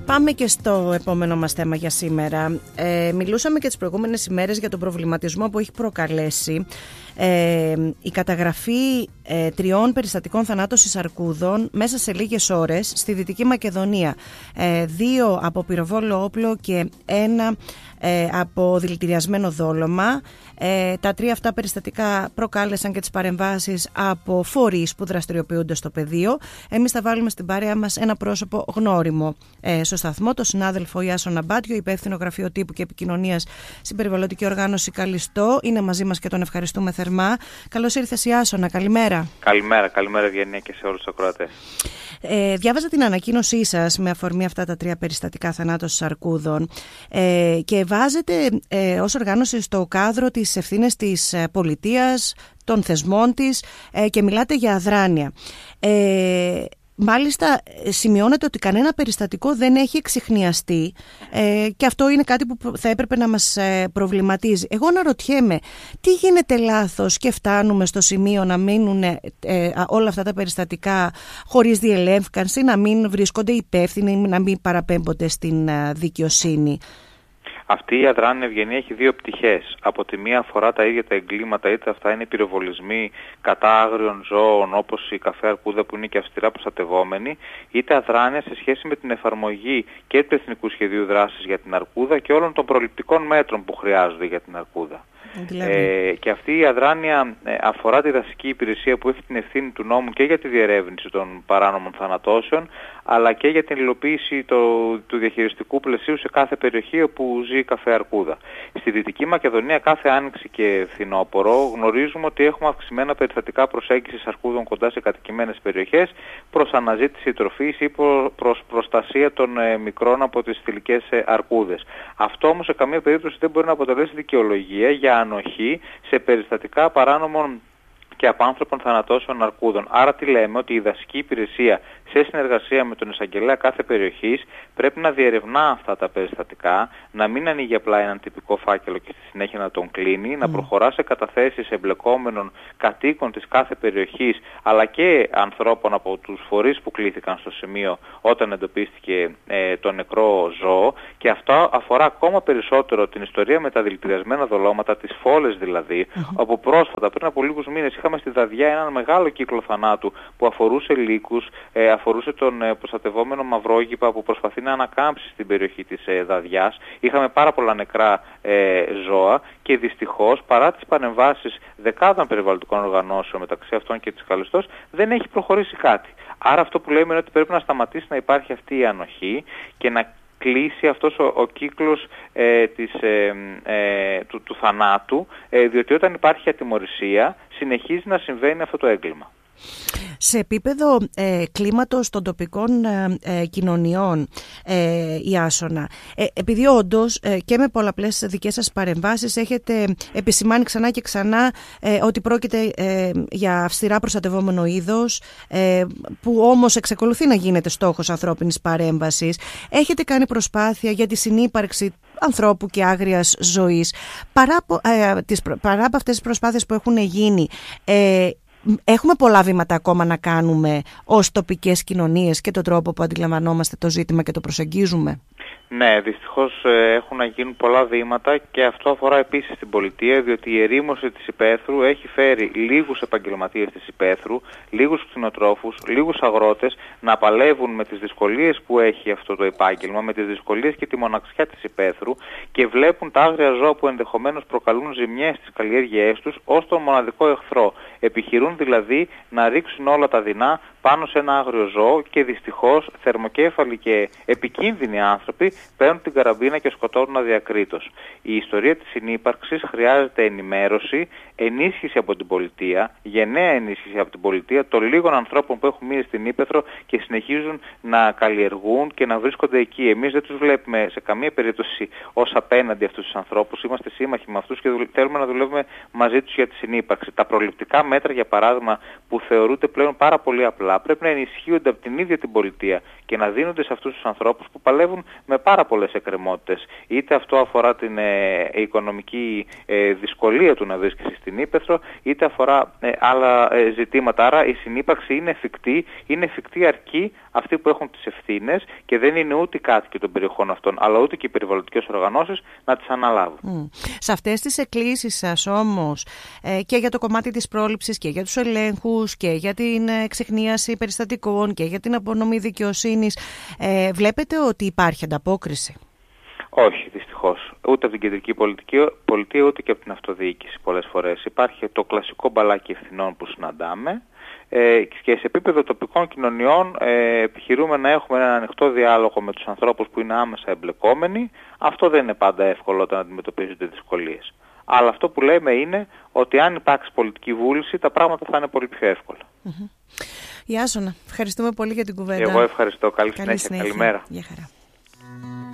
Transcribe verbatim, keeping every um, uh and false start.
Πάμε και στο επόμενο μας θέμα για σήμερα. Ε, μιλούσαμε και τις προηγούμενες ημέρες για τον προβληματισμό που έχει προκαλέσει ε, η καταγραφή ε, τριών περιστατικών θανάτωσης αρκούδων μέσα σε λίγες ώρες στη Δυτική Μακεδονία. Ε, δύο από πυροβόλο όπλο και ένα ε, από δηλητηριασμένο δόλωμα. Ε, τα τρία αυτά περιστατικά προκάλεσαν και τις παρεμβάσεις από φορείς που δραστηριοποιούνται στο πεδίο. Εμείς θα βάλουμε στην παρέα μας ένα πρόσωπο γνώριμο ε, στο σταθμό, τον συνάδελφο Ιάσονα Μπάτιο, υπεύθυνο γραφείο τύπου και επικοινωνίας στην περιβαλλοντική οργάνωση Καλιστό. Είναι μαζί μας και τον ευχαριστούμε θερμά. Καλώς ήρθες, Ιάσονα, καλημέρα. Καλημέρα, καλημέρα Ευγενία και σε όλους τους ακροατές. Ε, διάβαζα την ανακοίνωσή σας με αφορμή αυτά τα τρία περιστατικά θανάτωσης αρκούδων ε, και βάζετε ε, ως οργάνωση στο κάδρο τις ευθύνες της πολιτείας, των θεσμών της ε, και μιλάτε για αδράνεια. Ε, Μάλιστα σημειώνεται ότι κανένα περιστατικό δεν έχει εξιχνιαστεί ε, και αυτό είναι κάτι που θα έπρεπε να μας ε, προβληματίζει. Εγώ αναρωτιέμαι τι γίνεται λάθος και φτάνουμε στο σημείο να μείνουν ε, ε, όλα αυτά τα περιστατικά χωρίς διελεύκανση, να μην βρίσκονται υπεύθυνοι, να μην παραπέμπονται στην ε, δικαιοσύνη. Αυτή η αδράνεια, Ευγενία, έχει δύο πτυχές. Από τη μία αφορά τα ίδια τα εγκλήματα, είτε αυτά είναι πυροβολισμοί κατά άγριων ζώων, όπως η καφέ αρκούδα που είναι και αυστηρά προστατευόμενη, είτε αδράνεια σε σχέση με την εφαρμογή και του Εθνικού Σχεδίου Δράσης για την αρκούδα και όλων των προληπτικών μέτρων που χρειάζονται για την αρκούδα. Δηλαδή. Ε, και αυτή η αδράνεια ε, αφορά τη δασική υπηρεσία που έχει την ευθύνη του νόμου και για τη διερεύνηση των παράνομων θανατώσεων, αλλά και για την υλοποίηση το, του διαχειριστικού πλαισίου σε κάθε περιοχή όπου ζει η καφέ αρκούδα. Στη Δυτική Μακεδονία κάθε άνοιξη και φθινόπωρο γνωρίζουμε ότι έχουμε αυξημένα περιστατικά προσέγγισης αρκούδων κοντά σε κατοικημένες περιοχές προς αναζήτηση τροφής ή προς προστασία των ε, μικρών από τις θηλυκές ε, αρκούδες. Αυτό όμως σε καμία περίπτωση δεν μπορεί να αποτελέσει δικαιολογία για ανοχή σε περιστατικά παράνομων και απάνθρωπων θανατώσεων αρκούδων. Άρα τι λέμε, ότι η δασική υπηρεσία σε συνεργασία με τον εισαγγελέα κάθε περιοχής πρέπει να διερευνά αυτά τα περιστατικά, να μην ανοίγει απλά έναν τυπικό φάκελο και στη συνέχεια να τον κλείνει, mm. να προχωρά σε καταθέσεις εμπλεκόμενων κατοίκων της κάθε περιοχής, αλλά και ανθρώπων από τους φορείς που κλήθηκαν στο σημείο όταν εντοπίστηκε ε, το νεκρό ζώο, και αυτό αφορά ακόμα περισσότερο την ιστορία με τα δηλητηριασμένα δολώματα, τις φόλες δηλαδή, mm-hmm. όπου πρόσφατα πριν από λίγους μήνες είχαμε στη Δαδιά έναν μεγάλο κύκλο θανάτου που αφορούσε λύκους, ε, αφορούσε τον ε, προστατευόμενο μαυρόγυπα που προσπαθεί να ανακάμψει στην περιοχή της ε, Δαδιάς. Είχαμε πάρα πολλά νεκρά ε, ζώα και δυστυχώς παρά τις παρεμβάσεις δεκάδων περιβαλλοντικών οργανώσεων, μεταξύ αυτών και της Καλιστός, δεν έχει προχωρήσει κάτι. Άρα αυτό που λέμε είναι ότι πρέπει να σταματήσει να υπάρχει αυτή η ανοχή και να κλείσει αυτός ο, ο κύκλος ε, της, ε, ε, του, του θανάτου, ε, διότι όταν υπάρχει ατιμωρησία συνεχίζει να συμβαίνει αυτό το έγκλημα. Σε επίπεδο ε, κλίματος των τοπικών ε, ε, κοινωνιών, ε, Ιάσονα, ε, επειδή όντως ε, και με πολλαπλές δικές σας παρεμβάσεις έχετε επισημάνει ξανά και ξανά ε, ότι πρόκειται ε, για αυστηρά προστατευόμενο είδος, ε, που όμως εξακολουθεί να γίνεται στόχος ανθρώπινης παρέμβασης, έχετε κάνει προσπάθεια για τη συνύπαρξη ανθρώπου και άγριας ζωής. Παρά, ε, τις, παρά από αυτές τις προσπάθειες που έχουν γίνει, ε, έχουμε πολλά βήματα ακόμα να κάνουμε ως τοπικές κοινωνίες και τον τρόπο που αντιλαμβανόμαστε το ζήτημα και το προσεγγίζουμε. Ναι, δυστυχώς ε, έχουν να γίνουν πολλά βήματα και αυτό αφορά επίσης την πολιτεία, διότι η ερήμωση της υπαίθρου έχει φέρει λίγους επαγγελματίες της υπαίθρου, λίγους κτηνοτρόφους, λίγους αγρότες να παλεύουν με τις δυσκολίες που έχει αυτό το επάγγελμα, με τις δυσκολίες και τη μοναξιά της υπαίθρου, και βλέπουν τα άγρια ζώα που ενδεχομένως προκαλούν ζημιές στις καλλιέργειές τους ως τον μοναδικό εχθρό. Επιχειρούν δηλαδή να ρίξουν όλα τα δεινά πάνω σε ένα άγριο ζώο και δυστυχώς θερμοκέφαλοι και επικίνδυνοι άνθρωποι παίρνουν την καραμπίνα και σκοτώνουν αδιακρίτως. Η ιστορία της συνύπαρξης χρειάζεται ενημέρωση, ενίσχυση από την πολιτεία, γενναία ενίσχυση από την πολιτεία των λίγων ανθρώπων που έχουν μείνει στην ύπαιθρο και συνεχίζουν να καλλιεργούν και να βρίσκονται εκεί. Εμείς δεν τους βλέπουμε σε καμία περίπτωση ως απέναντι αυτούς τους ανθρώπους, είμαστε σύμμαχοι με αυτούς και θέλουμε να δουλεύουμε μαζί τους για τη συνύπαρξη. Τα προληπτικά μέτρα, για παράδειγμα, που θεωρούνται πλέον πάρα πολύ απλά, καλά. Πρέπει να ενισχύονται από την ίδια την πολιτεία και να δίνονται σε αυτούς τους ανθρώπους που παλεύουν με πάρα πολλές εκκρεμότητες. Είτε αυτό αφορά την ε, οικονομική ε, δυσκολία του να βρίσκεσαι στην ύπαιθρο, είτε αφορά ε, άλλα ε, ζητήματα. Άρα η συνύπαρξη είναι εφικτή, είναι εφικτή αρκεί αυτοί που έχουν τις ευθύνες και δεν είναι ούτε οι κάτοικοι των περιοχών αυτών, αλλά ούτε και οι περιβαλλοντικές οργανώσεις να τις αναλάβουν. Mm. Σε αυτές τις εκκλήσεις σας όμως ε, και για το κομμάτι της πρόληψης και για τους ελέγχους και για την εξεχνίαση περιστατικών και για την απονομή δικαιοσύνης, ε, βλέπετε ότι υπάρχει ανταπόκριση? Όχι, δυστυχώς. Ούτε από την κεντρική πολιτική, πολιτεία, ούτε και από την αυτοδιοίκηση πολλές φορές. Υπάρχει το κλασικό μπαλάκι ευθυνών που συναντάμε ε, και σε επίπεδο τοπικών κοινωνιών ε, επιχειρούμε να έχουμε ένα ανοιχτό διάλογο με τους ανθρώπους που είναι άμεσα εμπλεκόμενοι. Αυτό δεν είναι πάντα εύκολο όταν αντιμετωπίζονται δυσκολίες. Αλλά αυτό που λέμε είναι ότι αν υπάρξει πολιτική βούληση, τα πράγματα θα είναι πολύ πιο εύκολα. Mm-hmm. Ιάσονα, ευχαριστούμε πολύ για την κουβέντα. Εγώ ευχαριστώ. Καλή, Καλή συνέχεια. συνέχεια. Καλημέρα. Γεια χαρά.